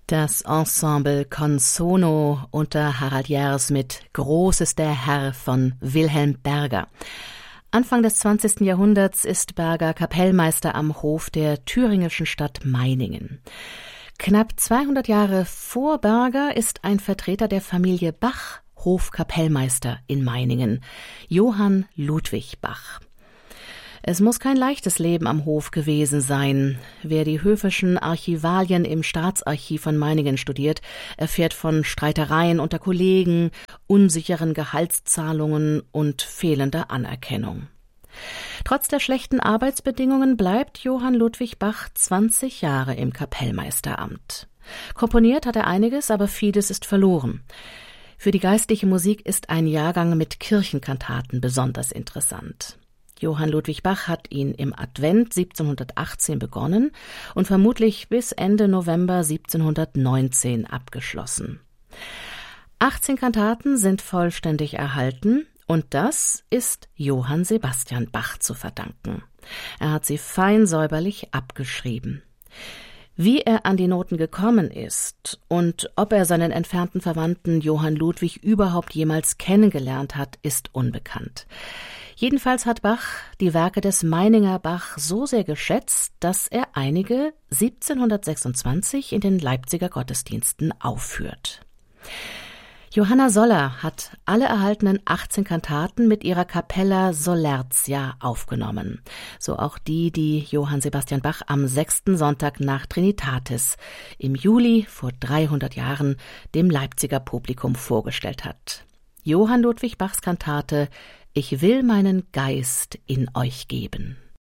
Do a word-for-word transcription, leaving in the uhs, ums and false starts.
Das Ensemble Con Sono unter Harald Jers mit Groß ist der Herr von Wilhelm Berger. Anfang des zwanzigsten Jahrhunderts ist Berger Kapellmeister am Hof der thüringischen Stadt Meiningen. Knapp zweihundert Jahre vor Berger ist ein Vertreter der Familie Bach Hofkapellmeister in Meiningen, Johann Ludwig Bach. Es muss kein leichtes Leben am Hof gewesen sein. Wer die höfischen Archivalien im Staatsarchiv von Meiningen studiert, erfährt von Streitereien unter Kollegen, unsicheren Gehaltszahlungen und fehlender Anerkennung. Trotz der schlechten Arbeitsbedingungen bleibt Johann Ludwig Bach zwanzig Jahre im Kapellmeisteramt. Komponiert hat er einiges, aber vieles ist verloren. Für die geistliche Musik ist ein Jahrgang mit Kirchenkantaten besonders interessant. Johann Ludwig Bach hat ihn im Advent siebzehnhundertachtzehn begonnen und vermutlich bis Ende November siebzehnhundertneunzehn abgeschlossen. achtzehn Kantaten sind vollständig erhalten und das ist Johann Sebastian Bach zu verdanken. Er hat sie fein säuberlich abgeschrieben. Wie er an die Noten gekommen ist und ob er seinen entfernten Verwandten Johann Ludwig überhaupt jemals kennengelernt hat, ist unbekannt. Jedenfalls hat Bach die Werke des Meininger Bach so sehr geschätzt, dass er einige siebzehnhundertsechsundzwanzig in den Leipziger Gottesdiensten aufführt. Johanna Soller hat alle erhaltenen achtzehn Kantaten mit ihrer Capella Solertia aufgenommen. So auch die, die Johann Sebastian Bach am sechsten Sonntag nach Trinitatis im Juli vor dreihundert Jahren dem Leipziger Publikum vorgestellt hat. Johann Ludwig Bachs Kantate »Ich will meinen Geist in euch geben«.